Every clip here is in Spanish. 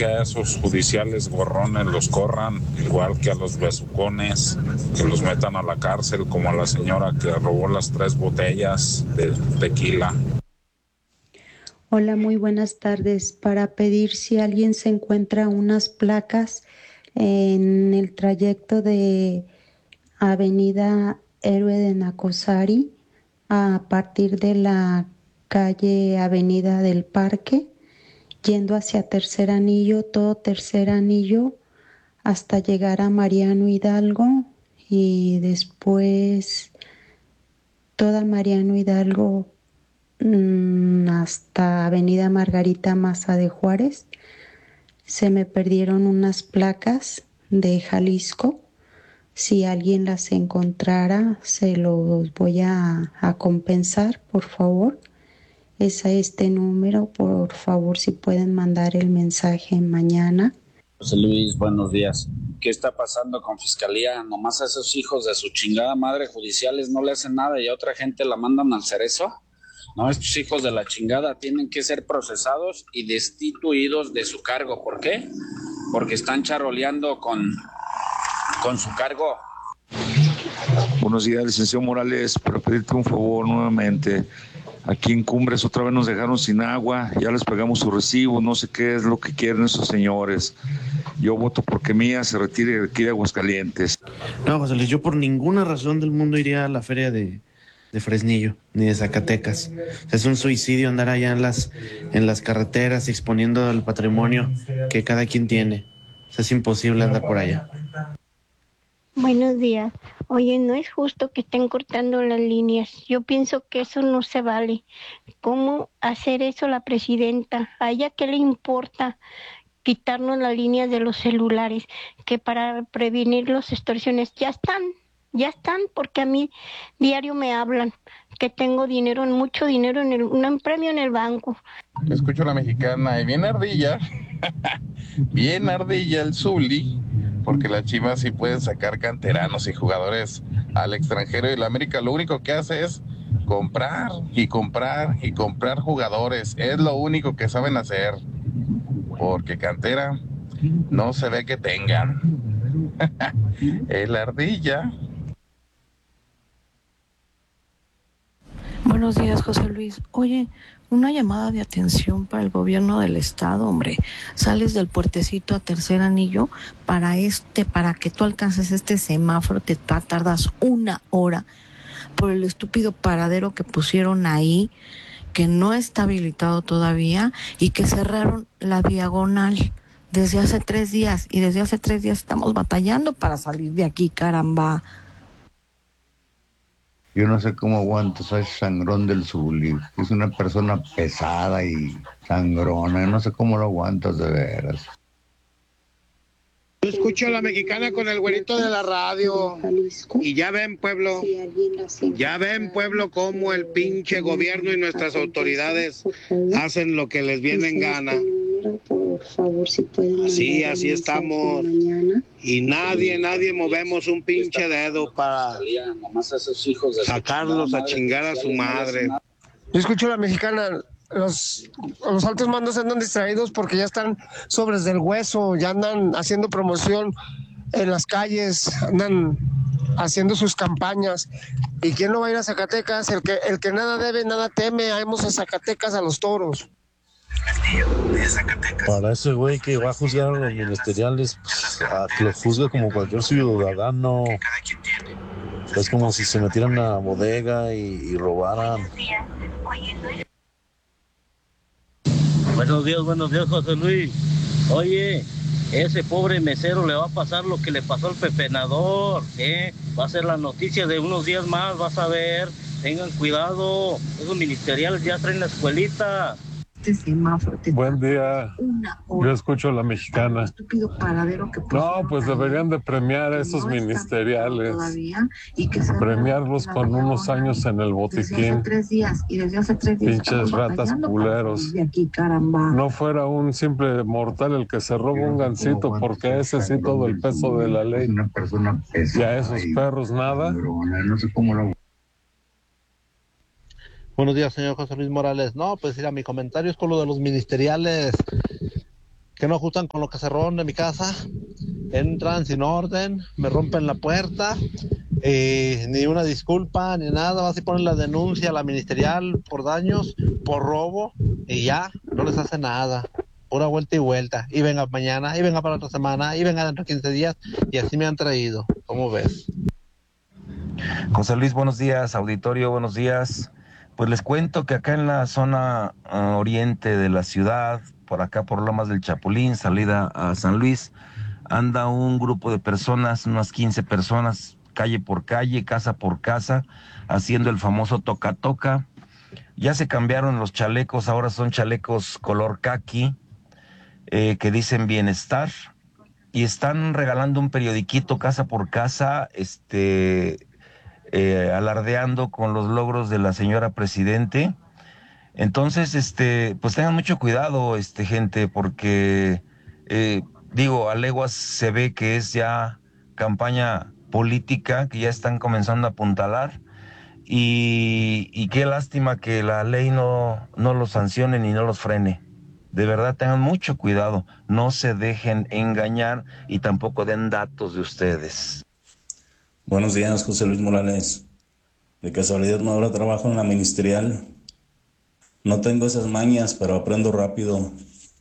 que a esos judiciales gorrones los corran, igual que a los besucones, que los metan a la cárcel, como a la señora que robó las 3 botellas de tequila. Hola, muy buenas tardes. Para pedir si alguien se encuentra unas placas en el trayecto de Avenida Héroe de Nacosari a partir de la calle Avenida del Parque, yendo hacia Tercer Anillo, todo Tercer Anillo, hasta llegar a Mariano Hidalgo y después toda Mariano Hidalgo hasta Avenida Margarita Maza de Juárez. Se me perdieron unas placas de Jalisco. Si alguien las encontrara, se los voy a compensar, por favor. Es a este número, por favor, si pueden mandar el mensaje mañana. José Luis, buenos días. ¿Qué está pasando con Fiscalía? Nomás a esos hijos de su chingada madre judiciales no le hacen nada y a otra gente la mandan al cerezo. No, estos hijos de la chingada tienen que ser procesados y destituidos de su cargo. ¿Por qué? Porque están charoleando con su cargo. Buenos días, licenciado Morales, para pedirte un favor nuevamente. Aquí en Cumbres otra vez nos dejaron sin agua, ya les pagamos su recibo, no sé qué es lo que quieren esos señores. Yo voto porque Mía se retire de aquí de Aguascalientes. No, José Luis, yo por ninguna razón del mundo iría a la feria de Fresnillo, ni de Zacatecas. Es un suicidio andar allá en las carreteras exponiendo el patrimonio que cada quien tiene. Es imposible andar por allá. Buenos días. Oye, no es justo que estén cortando las líneas. Yo pienso que eso no se vale. ¿Cómo hacer eso la presidenta? ¿A ella qué le importa quitarnos las líneas de los celulares? Que para prevenir las extorsiones ya están, porque a mí diario me hablan que tengo dinero, mucho dinero un premio en el banco. Escucho a la mexicana y bien ardilla, bien ardilla el Zuli, porque las Chivas sí pueden sacar canteranos y jugadores al extranjero y la América lo único que hace es comprar y comprar y comprar jugadores. Es lo único que saben hacer, porque cantera no se ve que tengan. El ardilla. Buenos días, José Luis. Oye, una llamada de atención para el gobierno del estado, hombre. Sales del puertecito a Tercer Anillo para que tú alcances este semáforo, te tardas 1 hora por el estúpido paradero que pusieron ahí, que no está habilitado todavía y que cerraron la diagonal desde hace 3 días. Y desde hace 3 días estamos batallando para salir de aquí, caramba. Yo no sé cómo aguantas a ese sangrón del Zuli. Es una persona pesada y sangrona. No sé cómo lo aguantas de veras. Yo escucho a la mexicana con el güerito de la radio. Y ya ven, pueblo, cómo el pinche gobierno y nuestras autoridades hacen lo que les viene en gana. Así estamos. Y nadie movemos un pinche dedo para sacarlos a chingar a su madre. Yo escucho a la mexicana. Los altos mandos andan distraídos porque ya están sobres del hueso, ya andan haciendo promoción en las calles, andan haciendo sus campañas. ¿Y quién no va a ir a Zacatecas? El que nada debe, nada teme. Vamos a Zacatecas a los toros. Para ese güey que va a juzgar a los ministeriales, pues, a que lo juzgue como cualquier ciudadano. Es como si se metieran a la bodega y robaran. Buenos días, José Luis. Oye, ese pobre mesero le va a pasar lo que le pasó al pepenador, ¿eh? Va a ser la noticia de unos días más, vas a ver. Tengan cuidado, esos ministeriales ya traen la escuelita. Buen día. Yo escucho a la mexicana. No, pues deberían de premiar a esos ministeriales. Premiarlos con unos años en el botiquín. Pinches ratas culeros. No fuera un simple mortal el que se roba un gansito, porque ese sí todo el peso de la ley. Y a esos perros nada. No sé cómo lo... Buenos días, señor José Luis Morales. No, pues mira, mi comentario es con lo de los ministeriales. que no ajustan con lo que se roban de mi casa. Entran sin orden, me rompen la puerta, ni una disculpa, ni nada, vas y ponen la denuncia a la ministerial por daños, por robo, y ya, no les hace nada. Pura vuelta y vuelta, y venga mañana, y venga para otra semana, y venga dentro de 15 días, y así me han traído. ¿Cómo ves? José Luis, buenos días, auditorio, buenos días. Pues les cuento que acá en la zona oriente de la ciudad, por acá por Lomas del Chapulín, salida a San Luis, anda un grupo de personas, unas 15 personas, calle por calle, casa por casa, haciendo el famoso toca-toca. Ya se cambiaron los chalecos, ahora son chalecos color caqui, que dicen bienestar, y están regalando un periodiquito casa por casa, alardeando con los logros de la señora presidente. Entonces, pues tengan mucho cuidado, gente, porque, a leguas se ve que es ya campaña política, que ya están comenzando a apuntalar, y qué lástima que la ley no los sancione ni no los frene. De verdad, tengan mucho cuidado, no se dejen engañar y tampoco den datos de ustedes. Buenos días, José Luis Morales. De casualidad no habrá trabajo en la ministerial. No tengo esas mañas, pero aprendo rápido.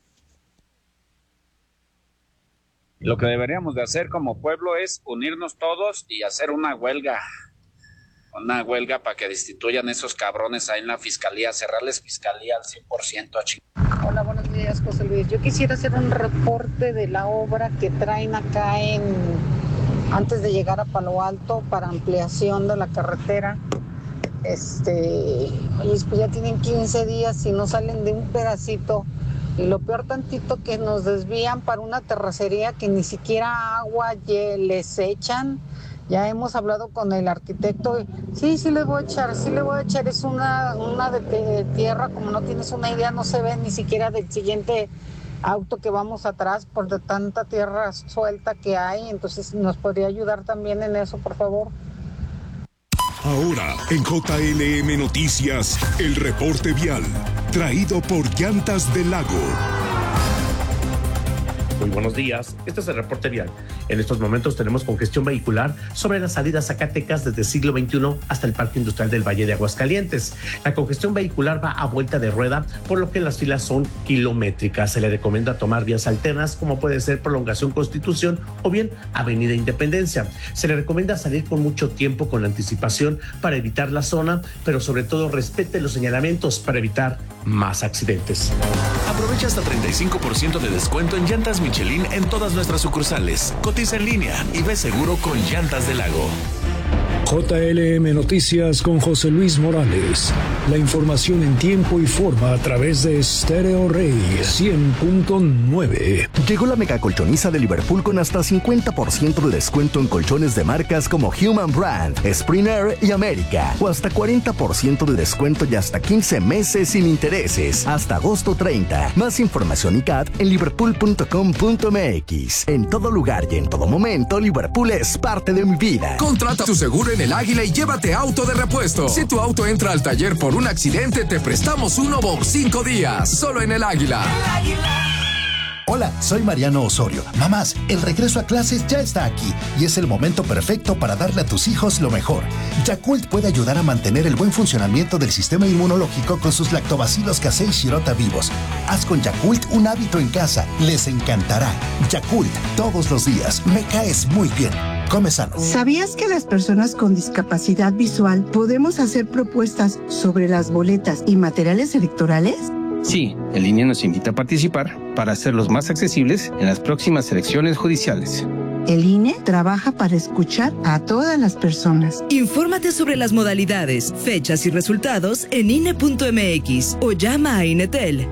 Lo que deberíamos de hacer como pueblo es unirnos todos y hacer una huelga. Una huelga para que destituyan esos cabrones ahí en la fiscalía, cerrarles fiscalía al 100% a chingada. Hola, buenos días, José Luis. Yo quisiera hacer un reporte de la obra que traen acá antes de llegar a Palo Alto para ampliación de la carretera. Pues ya tienen 15 días y no salen de un pedacito. Y lo peor tantito que nos desvían para una terracería que ni siquiera agua les echan. Ya hemos hablado con el arquitecto. Sí le voy a echar. Es una de tierra, como no tienes una idea, no se ve ni siquiera del siguiente auto que vamos atrás por de tanta tierra suelta que hay. Entonces, ¿nos podría ayudar también en eso, por favor? Ahora, en JLM Noticias, el reporte vial, traído por Llantas del Lago. Muy buenos días, este es el reporte vial. En estos momentos tenemos congestión vehicular sobre la salida a Zacatecas desde siglo XXI hasta el Parque Industrial del Valle de Aguascalientes. La congestión vehicular va a vuelta de rueda, por lo que las filas son kilométricas. Se le recomienda tomar vías alternas, como puede ser Prolongación Constitución o bien Avenida Independencia. Se le recomienda salir con mucho tiempo, con anticipación, para evitar la zona, pero sobre todo respete los señalamientos para evitar más accidentes. Aprovecha hasta 35% de descuento en llantas Michelin en todas nuestras sucursales. Cotiza en línea y ve seguro con Llantas del Lago. JLM Noticias con José Luis Morales. La información en tiempo y forma a través de Stereo Rey 100.9. Llegó la mega colchoniza de Liverpool con hasta 50% de descuento en colchones de marcas como Human Brand, Springer y América. O hasta 40% de descuento y hasta 15 meses sin intereses. Hasta agosto 30. Más información y CAT en liverpool.com.mx. En todo lugar y en todo momento, Liverpool es parte de mi vida. Contrata tu seguro en El Águila y llévate auto de repuesto. Si tu auto entra al taller por un accidente, te prestamos uno por 5 días. Solo en El Águila. El Águila. Hola, soy Mariano Osorio. Mamás, el regreso a clases ya está aquí y es el momento perfecto para darle a tus hijos lo mejor. Yakult puede ayudar a mantener el buen funcionamiento del sistema inmunológico con sus lactobacilos casei shirota vivos. Haz con Yakult un hábito en casa. Les encantará. Yakult, todos los días. Me caes muy bien. Come sano. ¿Sabías que las personas con discapacidad visual podemos hacer propuestas sobre las boletas y materiales electorales? Sí, el INE nos invita a participar para hacerlos más accesibles en las próximas elecciones judiciales. El INE trabaja para escuchar a todas las personas. Infórmate sobre las modalidades, fechas y resultados en INE.mx o llama a INETEL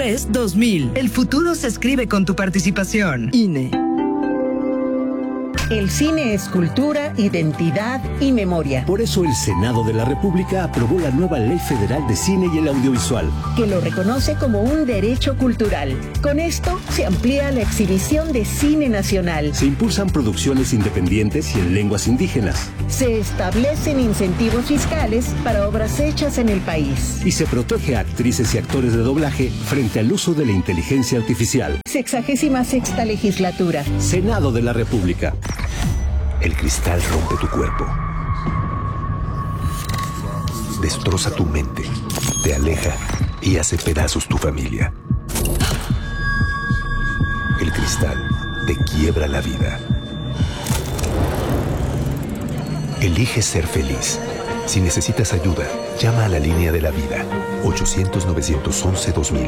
800-433-2000. El futuro se escribe con tu participación. INE. El cine es cultura, identidad y memoria. Por eso el Senado de la República aprobó la nueva Ley Federal de Cine y el Audiovisual, que lo reconoce como un derecho cultural. Con esto se amplía la exhibición de cine nacional. Se impulsan producciones independientes y en lenguas indígenas. Se establecen incentivos fiscales para obras hechas en el país. Y se protege a actrices y actores de doblaje frente al uso de la inteligencia artificial. 66ª legislatura. Senado de la República. El cristal rompe tu cuerpo. Destroza tu mente. Te aleja y hace pedazos tu familia. El cristal te quiebra la vida. Elige ser feliz. Si necesitas ayuda, llama a la línea de la vida. 800-911-2000.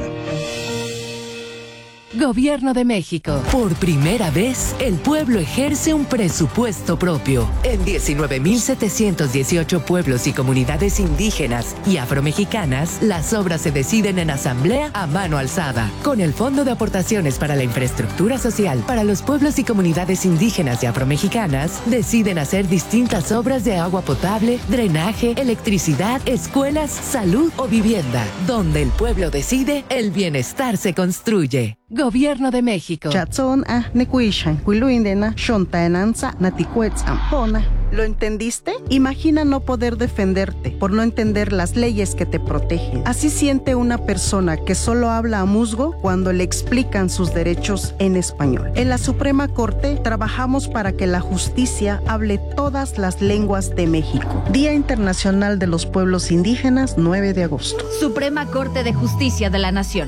Gobierno de México. Por primera vez, el pueblo ejerce un presupuesto propio. En 19.718 pueblos y comunidades indígenas y afromexicanas, las obras se deciden en asamblea a mano alzada. Con el Fondo de Aportaciones para la Infraestructura Social para los pueblos y comunidades indígenas y afromexicanas, deciden hacer distintas obras de agua potable, drenaje, electricidad, escuelas, salud o vivienda. Donde el pueblo decide, el bienestar se construye. Gobierno de México. ¿Lo entendiste? Imagina no poder defenderte por no entender las leyes que te protegen. Así siente una persona que solo habla a musgo cuando le explican sus derechos en español. En la Suprema Corte trabajamos para que la justicia hable todas las lenguas de México. Día Internacional de los Pueblos Indígenas, 9 de agosto. Suprema Corte de Justicia de la Nación.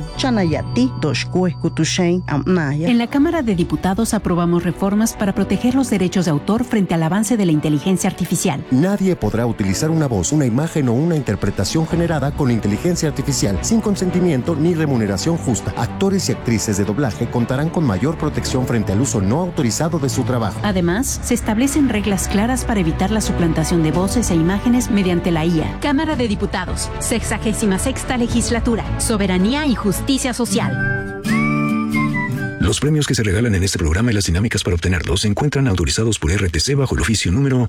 En la Cámara de Diputados aprobamos reformas para proteger los derechos de autor frente al avance de la inteligencia artificial. Nadie podrá utilizar una voz, una imagen o una interpretación generada con inteligencia artificial sin consentimiento ni remuneración justa. Actores y actrices de doblaje contarán con mayor protección frente al uso no autorizado de su trabajo. Además, se establecen reglas claras para evitar la suplantación de voces e imágenes mediante la IA. Cámara de Diputados, 66ª Legislatura, Soberanía y Justicia Social. Los premios que se regalan en este programa y las dinámicas para obtenerlos se encuentran autorizados por RTC bajo el oficio número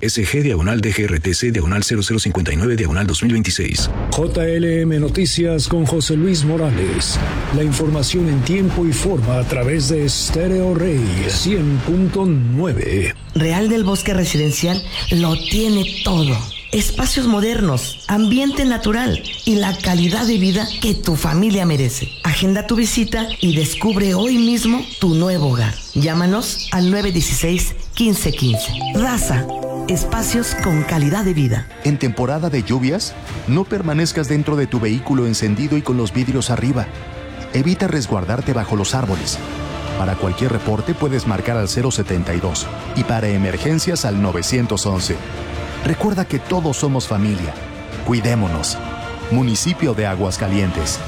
SG/DGRTC/0059/2026. JLM Noticias con José Luis Morales. La información en tiempo y forma a través de Stereo Rey 100.9. Real del Bosque Residencial lo tiene todo. Espacios modernos, ambiente natural y la calidad de vida que tu familia merece. Agenda tu visita y descubre hoy mismo tu nuevo hogar. Llámanos al 916-1515. Raza, espacios con calidad de vida. En temporada de lluvias, no permanezcas dentro de tu vehículo encendido y con los vidrios arriba. Evita resguardarte bajo los árboles. Para cualquier reporte puedes marcar al 072 y para emergencias al 911. Recuerda que todos somos familia. Cuidémonos. Municipio de Aguascalientes.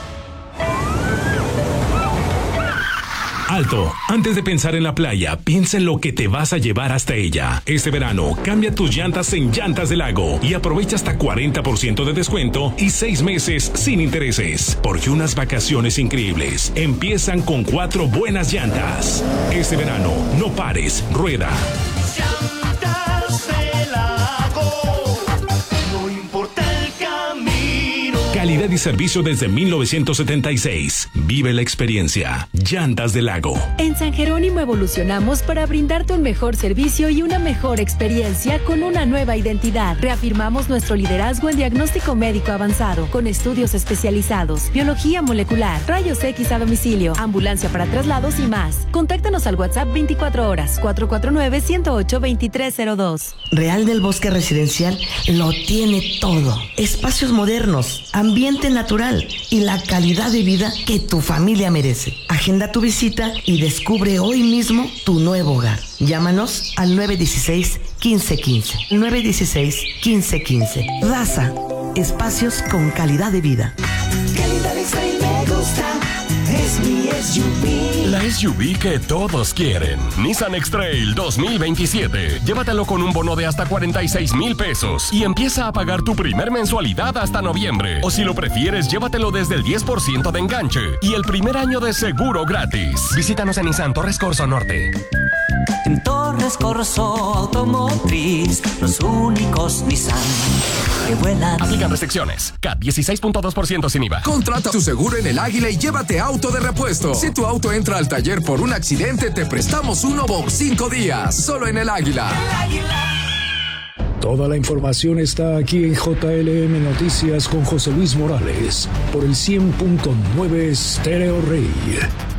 Alto, antes de pensar en la playa, piensa en lo que te vas a llevar hasta ella. Este verano, cambia tus llantas en Llantas del Lago y aprovecha hasta 40% de descuento y 6 meses sin intereses. Porque unas vacaciones increíbles empiezan con 4 buenas llantas. Este verano, no pares, rueda. Calidad y servicio desde 1976. Vive la experiencia. Llantas del Lago. En San Jerónimo evolucionamos para brindarte un mejor servicio y una mejor experiencia con una nueva identidad. Reafirmamos nuestro liderazgo en diagnóstico médico avanzado, con estudios especializados, biología molecular, rayos X a domicilio, ambulancia para traslados y más. Contáctanos al WhatsApp 24 horas, 449-108-2302. Real del Bosque Residencial lo tiene todo. Espacios modernos, ambiente natural y la calidad de vida que tu familia merece. Agenda tu visita y descubre hoy mismo tu nuevo hogar. Llámanos al 916-1515. 916-1515. Raza, espacios con calidad de vida. Calidad X-Trail me gusta, es mi SUV. La SUV que todos quieren. Nissan X-Trail 2027. Llévatelo con un bono de hasta 46,000 pesos y empieza a pagar tu primer mensualidad hasta noviembre. O si lo prefieres, llévatelo desde el 10% de enganche y el primer año de seguro gratis. Visítanos en Nissan Torres Corzo Norte. En todo Torres Corso Automotriz, los únicos Nissan que vuelan. Aplican restricciones. CAT 16.2% sin IVA. Contrata tu seguro en El Águila y llévate auto de repuesto. Si tu auto entra al taller por un accidente, te prestamos uno por 5 días. Solo en El Águila. Toda la información está aquí en JLM Noticias con José Luis Morales por el 100.9 Stereo Rey.